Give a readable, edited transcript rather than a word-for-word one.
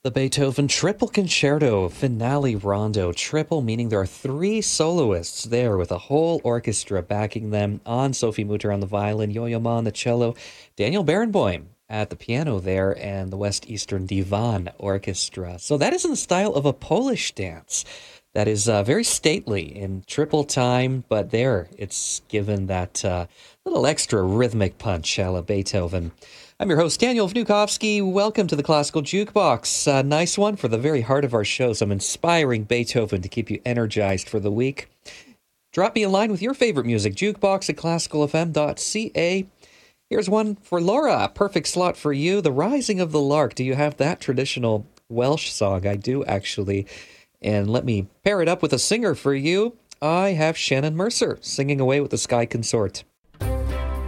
The Beethoven Triple Concerto Finale Rondo. Triple meaning there are three soloists there with a whole orchestra backing them. On Sophie Mutter on the violin, Yo-Yo Ma on the cello, Daniel Barenboim at the piano there, and the West Eastern Divan Orchestra. So that is in the style of a Polish dance. That is very stately in triple time, but there it's given that little extra rhythmic punch a la Beethoven. I'm your host, Daniel Vnukovsky. Welcome to the Classical Jukebox. Nice one for the very heart of our show. Some inspiring Beethoven to keep you energized for the week. Drop me a line with your favorite music, jukebox at classicalfm.ca. Here's one for Laura. Perfect slot for you. The Rising of the Lark. Do you have that traditional Welsh song? I do, actually. And let me pair it up with a singer for you. I have Shannon Mercer singing away with the Sky Consort.